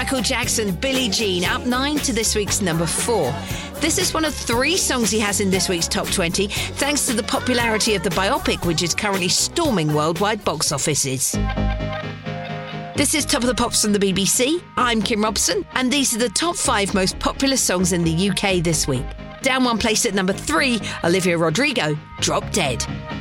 Michael Jackson, Billie Jean, up 9 to this week's number 4. This is one of 3 songs he has in this week's top 20, thanks to the popularity of the biopic, which is currently storming worldwide box offices. This is Top of the Pops from the BBC. I'm Kim Robson, and these are the top 5 most popular songs in the UK this week. Down one place at number 3, Olivia Rodrigo, Drop Dead.